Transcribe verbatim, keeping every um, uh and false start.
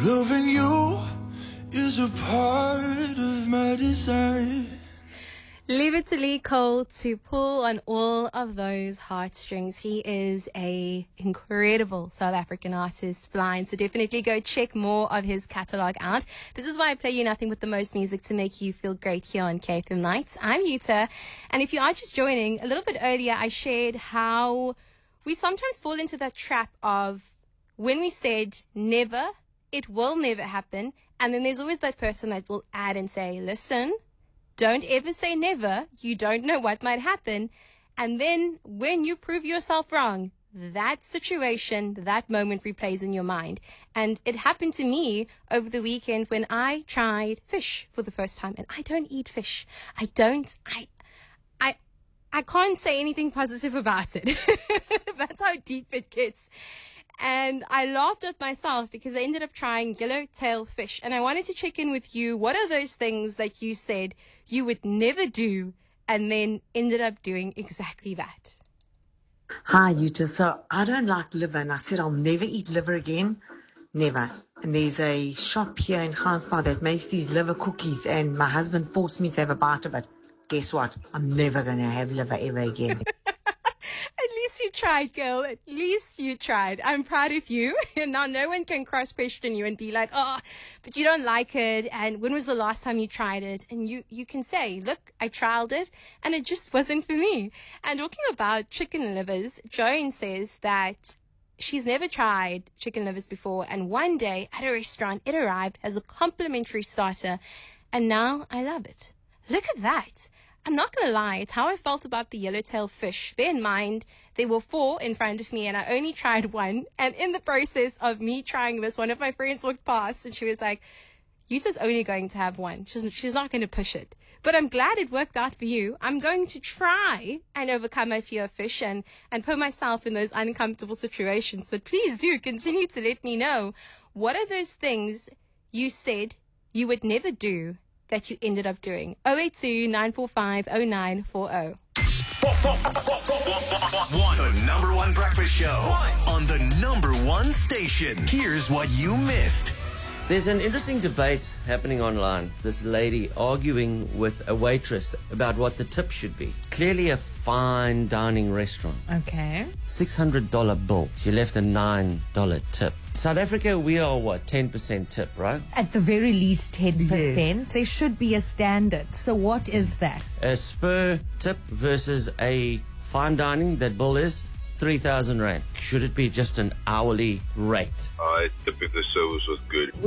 Loving you is a part of my design. Leave it to Lee Cole to pull on all of those heartstrings. He is a incredible South African artist, blind, so definitely go check more of his catalogue out. This is why I play you nothing but the most music to make you feel great here on K F M Nights. I'm Yuta, and if you are just joining, a little bit earlier I shared how we sometimes fall into that trap of when we said never, it will never happen, and then there's always that person that will add and say, listen, don't ever say never. You don't know what might happen. And then when you prove yourself wrong, that situation, that moment replays in your mind. And it happened to me over the weekend when I tried fish for the first time. And I don't eat fish. I don't. I, I, I can't say anything positive about it. That's how deep it gets. And I laughed at myself because I ended up trying yellowtail fish. And I wanted to check in with you. What are those things that you said you would never do and then ended up doing exactly that? Hi, Yuta. So I don't like liver, and I said I'll never eat liver again. Never. And there's a shop here in Gansbaai that makes these liver cookies, and my husband forced me to have a bite of it. Guess what? I'm never going to have liver ever again. At least you tried, girl. At least you tried. I'm proud of you. And now no one can cross-question you and be like, oh, but you don't like it. And when was the last time you tried it? And you, you can say, look, I tried it and it just wasn't for me. And talking about chicken livers, Joan says that she's never tried chicken livers before. And one day at a restaurant, it arrived as a complimentary starter. And now I love it. Look at that. I'm not going to lie, it's how I felt about the yellowtail fish. Bear in mind, there were four in front of me and I only tried one. And in the process of me trying this, one of my friends walked past and she was like, Yuta's only going to have one. She's, she's not going to push it. But I'm glad it worked out for you. I'm going to try and overcome my fear of fish and, and put myself in those uncomfortable situations. But please do continue to let me know, what are those things you said you would never do that you ended up doing? oh eight two, nine four five, oh nine four oh. One, the number one breakfast show one. On the number one station. Here's what you missed. There's an interesting debate happening online. This lady arguing with a waitress about what the tip should be. Clearly a fine dining restaurant. Okay. six hundred dollars bill. She left a nine dollars tip. South Africa, we are what, ten percent tip, right? At the very least ten percent. Yes. There should be a standard. So what is that? A spur tip versus a fine dining, that bill is three thousand rand. Should it be just an hourly rate? I tip if the service was good.